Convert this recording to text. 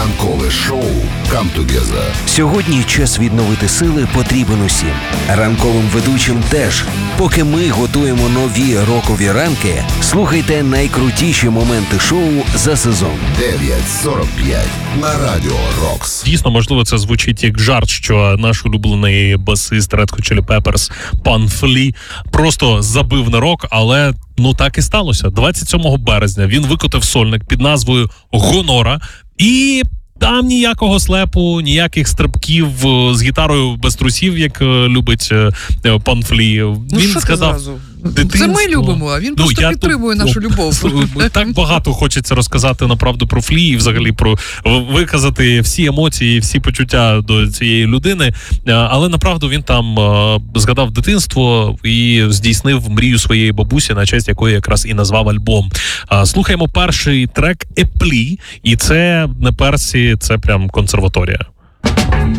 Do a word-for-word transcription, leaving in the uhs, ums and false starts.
Ранкове шоу «Come Together». Сьогодні час відновити сили потрібен усім. Ранковим ведучим теж. Поки ми готуємо нові рокові ранки, слухайте найкрутіші моменти шоу за сезон. дев'ять сорок п'ять на Радіо Рокс. Дійсно, можливо, це звучить як жарт, що наш улюблений басист Red Hot Chili Peppers пан Флі просто забив на рок, але ну так і сталося. двадцять сьомого березня він викотив сольник під назвою «Гонора» і там ніякого слепу, ніяких стрибків з гітарою без трусів, як любить пан Флі. Ну, він що сказав, зразу? Це ми любимо, а він просто ну, підтримує тут, нашу любов. Так багато хочеться розказати направду про Флі і взагалі про виказати всі емоції, всі почуття до цієї людини. Але направду він там згадав дитинство і здійснив мрію своєї бабусі, на честь якої якраз і назвав альбом. Слухаємо перший трек «Еплі», і це не персі, це прям консерваторія.